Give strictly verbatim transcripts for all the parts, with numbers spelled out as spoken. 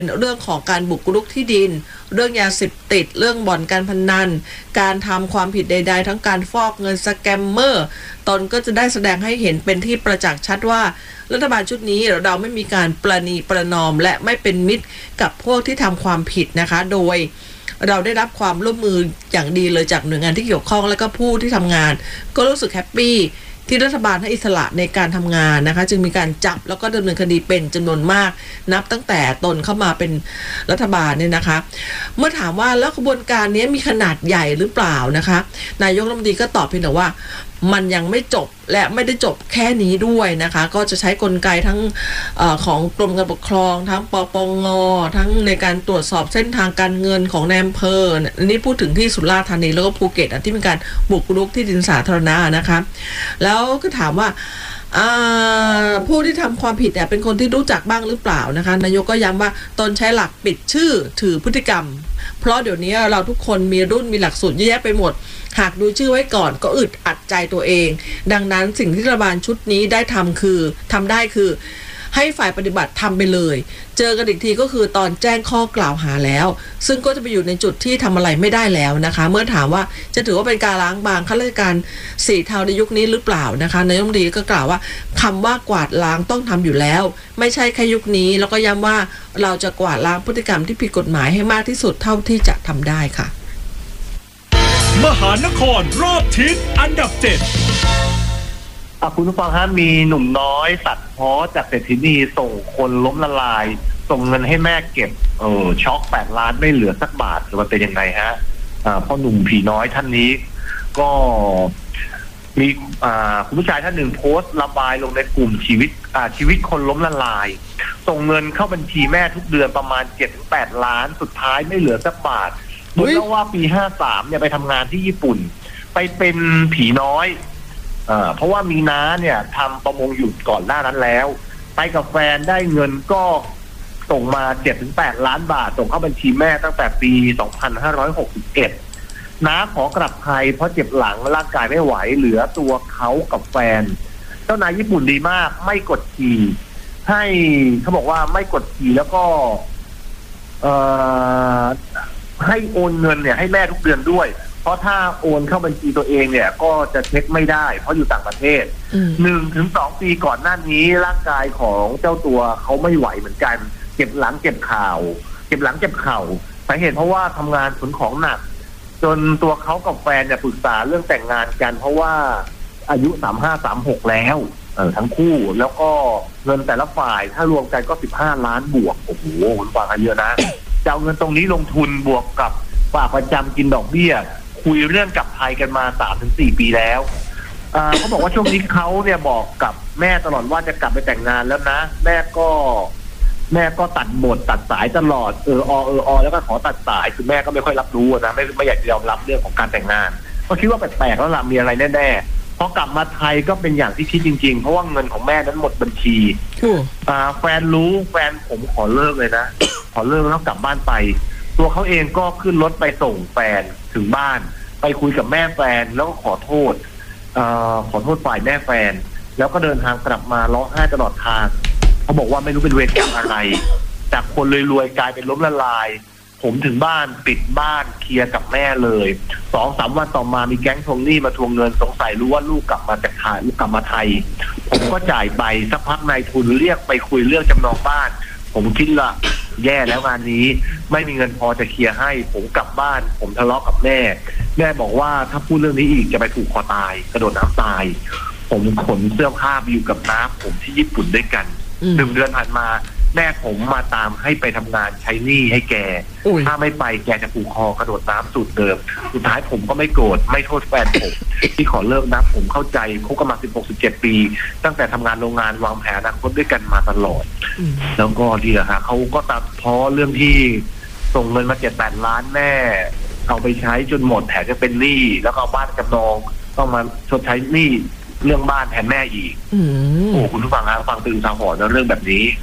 เรื่องของการบุกรุกที่ดินเรื่องยาเสพติดเรื่องบ่อนการพนันการทำความผิดใดๆทั้งการฟอกเงินสแกมเมอร์ตนก็จะได้แสดงให้เห็นเป็นที่ประจักษ์ชัดว่ารัฐบาลชุดนี้เราไม่มีการประนีประนอมและไม่เป็นมิตรกับพวกที่ทำความผิดนะคะโดยเราได้รับความร่วมมืออย่างดีเลยจากหน่วยงานที่เกี่ยวข้องและก็ผู้ที่ทำงานก็รู้สึกแฮปปี้ที่รัฐบาลให้อิสระในการทำงานนะคะจึงมีการจับแล้วก็ดำเนินคดีเป็นจำนวนมากนับตั้งแต่ตนเข้ามาเป็นรัฐบาลเนี่ยนะคะเมื่อถามว่าแล้วกระบวนการนี้มีขนาดใหญ่หรือเปล่านะคะนายกรัฐมนตรีก็ตอบเพียงแต่ว่ามันยังไม่จบและไม่ได้จบแค่นี้ด้วยนะคะก็จะใช้กลไกทั้งเออของกรมการปกครองทั้งปปงทั้งในการตรวจสอบเส้นทางการเงินของนายอำเภออันนี้พูดถึงที่สุราษฎร์ธานีแล้วก็ภูเก็ตที่มีการบุกรุกที่ดินสาธารณะนะคะแล้วก็ถามว่าผู้ที่ทำความผิดเนี่ยเป็นคนที่รู้จักบ้างหรือเปล่านะคะนายกก็ย้ำว่าตนใช้หลักปิดชื่อถือพฤติกรรมเพราะเดี๋ยวนี้เราทุกคนมีรุ่นมีหลักสูตรเยอะแยะไปหมดหากดูชื่อไว้ก่อนก็อึดอัดใจตัวเองดังนั้นสิ่งที่รัฐบาลชุดนี้ได้ทำคือทำได้คือให้ฝ่ายปฏิบัติทำไปเลยเจอกันอีกทีก็คือตอนแจ้งข้อกล่าวหาแล้วซึ่งก็จะไปอยู่ในจุดที่ทำอะไรไม่ได้แล้วนะคะเมื่อถามว่าจะถือว่าเป็นการล้างบางข้าราชการสีเทาในยุคนี้หรือเปล่านะคะนายกรัฐมนตรีก็กล่าวว่าคำว่ากวาดล้างต้องทำอยู่แล้วไม่ใช่แค่ยุคนี้แล้วก็ย้ำว่าเราจะกวาดล้างพฤติกรรมที่ผิดกฎหมายให้มากที่สุดเท่าที่จะทำได้ค่ะมหานครรอบทิศอันดับเจ็ดคุณผู้ฟังฮะมีหนุ่มน้อยตัดพ้อจากเศรษฐีนีส่งคนล้มละลายส่งเงินให้แม่เก็บเออช็อกแปดล้านไม่เหลือสักบาทมันเป็นยังไงฮะอ่าพ่อหนุ่มผีน้อยท่านนี้ก็มีอ่าคุณผู้ชายท่านหนึ่งโพสต์ระบายลงในกลุ่มชีวิตอ่าชีวิตคนล้มละลายส่งเงินเข้าบัญชีแม่ทุกเดือนประมาณ เจ็ดถึงแปด ล้านสุดท้ายไม่เหลือสักบาทโดยเล่าว่าปีห้าสามเนี่ยไปทำงานที่ญี่ปุ่นไปเป็นผีน้อยเอ่อเพราะว่ามีน้าเนี่ยทำประมงหยุดก่อนหน้านั้นแล้วไปกับแฟนได้เงินก็ส่งมา เจ็ดถึงแปด ล้านบาทส่งเข้าบัญชีแม่ตั้งแต่ปีสองพันห้าร้อยหกสิบเอ็ดน้าขอกลับไทยเพราะเจ็บหลังร่างกายไม่ไหวเหลือตัวเขากับแฟนเจ้านายญี่ปุ่นดีมากไม่กดขี่ให้เขาบอกว่าไม่กดขี่แล้วก็เอ่อให้โอนเงินเนี่ยให้แม่ทุกเดือนด้วยเพราะถ้าโอนเข้าบัญชีตัวเองเนี่ยก็จะเช็คไม่ได้เพราะอยู่ต่างประเทศหนึ่งถึงสองปีก่อนหน้านี้ร่างกายของเจ้าตัวเขาไม่ไหวเหมือนกันเจ็บหลังเจ็บเข่าเจ็บหลังเจ็บเข่าสาเหตุเพราะว่าทำงานขนของหนักจนตัวเขากับแฟนเนี่ยปรึกษาเรื่องแต่งงานกันเพราะว่าอายุสามห้าสามหกแล้วเออทั้งคู่แล้วก็เงินแต่ละฝ่ายถ้ารวมกันก็สิบห้าล้านบวกโอ้โหคุณฟังกันเยอะนะจะเอาเงินตรงนี้ลงทุนบวกกับฝากประจำกินดอกเบี้ยคุยเรื่องกลับไทยกันมา สามถึงสี่ ปีแล้วเขาบอกว่าช่วงนี้เขาเนี่ยบอกกับแม่ตลอดว่าจะกลับไปแต่งงานแล้วนะแม่ก็แม่ก็ตัดบทตัดสายตลอดเอออเอออแล้วก็ขอตัดสายคือแม่ก็ไม่ค่อยรับรู้นะไม่ไม่อยากจะยอมรับเรื่องของการแต่งงานก็คิดว่าแปลกๆแล้วล่ะมีอะไรแน่ๆพอกลับมาไทยก็เป็นอย่างที่คิดจริงๆเพราะว่าเงินของแม่นั้นหมดบัญชีอ่าแฟนรู้แฟนผมขอเลิกเลยนะขอเลิกแล้วกลับบ้านไปตัวเขาเองก็ขึ้นรถไปส่งแฟนถึงบ้านไปคุยกับแม่แฟนแล้วก็ขอโทษเอ่อขอโทษฝ่ายแม่แฟนแล้วก็เดินทางกลับมาร้องไห้ตลอดทางเขาบอกว่าไม่รู้เป็นเวรกรรมอะไรจากคนรวยๆกลายเป็นล้มละลายผมถึงบ้านปิดบ้านเคลียร์กับแม่เลยสองสามวันต่อมามีแก๊งทวงหนี้มาทวงเงินสงสัยรู้ว่าลูกกลับมาจากไทยกลับมาไทยผมก็จ่ายไปสักพักนายทุนเรียกไปคุยเรื่องจำนองบ้านผมคิดละแย่แล้วงานนี้ไม่มีเงินพอจะเคลียร์ให้ผมกลับบ้านผมทะเลาะกับแม่แม่บอกว่าถ้าพูดเรื่องนี้อีกจะไปผูกคอตายกระโดดน้ำตายผมขนเสื้อผ้าไปอยู่กับน้าผมที่ญี่ปุ่นด้วยกันหนึ่งเดือนผ่านมาแม่ผมมาตามให้ไปทำงานใช้หนี้ให้แกถ้าไม่ไปแกจะผูกคอกระโดดน้ำสูตรเดิมสุดท้ายผมก็ไม่โกรธไม่โทษแฟนผมที่ขอเลิกนะผมเข้าใจคบกันมาสิบหก สิบเจ็ดปีตั้งแต่ทำงานโรงงานวางแผนอนาคตด้วยกันมาตลอดแล้วก็ดีอะฮะเขาก็ตัดพ้อเรื่องที่ส่งเงินมาเจ็ดแปดล้านแม่เอาไปใช้จนหมดแถมจะเป็นหนี้แล้วก็เอาบ้านจำนองต้องมาชดใช้หนี้เรื่องบ้านแทนแม่อีกโอ้คุณผู้ฟังฮะฟังตื่นสาหรณ์เรื่องแบบนี้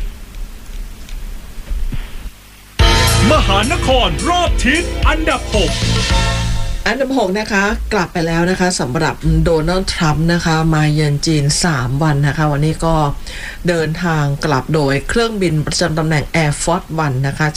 มหานครรอบทิศอันดับหกอันดับหกนะคะกลับไปแล้วนะคะสำหรับโดนัลด์ทรัมป์นะคะมาเยือนจีนสามวันนะคะวันนี้ก็เดินทางกลับโดยเครื่องบินประจำตำแหน่ง Air Force วันนะคะ